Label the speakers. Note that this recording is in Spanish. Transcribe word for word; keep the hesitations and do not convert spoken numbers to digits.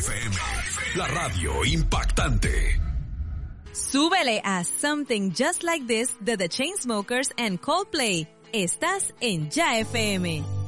Speaker 1: F M, la radio impactante.
Speaker 2: Súbele a Something Just Like This de The Chainsmokers and Coldplay. Estás en Ya F M.